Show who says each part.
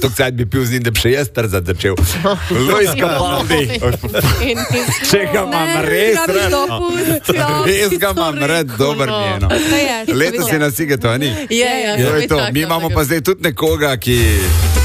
Speaker 1: tok cajt bi pil z njim, da bi še jaz trzat začel. Luis Capaldi. Če ga imam res ga imam red, dober njeno. Leto si nas igeto, a ni?
Speaker 2: Je.
Speaker 1: Mi imamo pa zdaj tudi nekoga, ki